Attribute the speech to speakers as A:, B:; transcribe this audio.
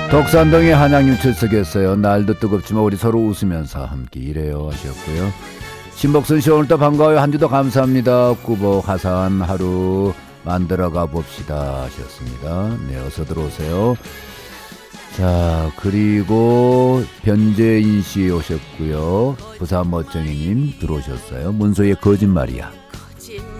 A: 덕산동의 한양님 출석했어요. 날도 뜨겁지만 우리 서로 웃으면서 함께 일해요 하셨고요. 신복순 씨 오늘도 반가워요. 한 주도 감사합니다. 꾸벅 화사한 하루 만들어가 봅시다 하셨습니다. 네, 어서 들어오세요. 자, 그리고 변재인 씨 오셨고요. 부산 멋쟁이님 들어오셨어요. 문소의 거짓말이야.